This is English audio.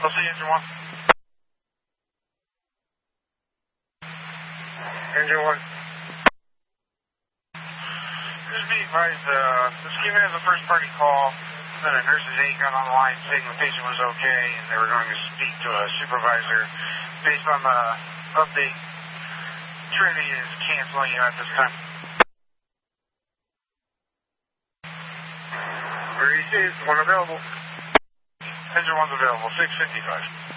I'll see engine 1. Engine 1. Just be advised, this came in as a first party call that a nurse's aide got on the line saying the patient was okay and they were going to speak to a supervisor. Based on the update, Trinity is canceling you at this time. Where you see is one available. Engine 1's available, 655.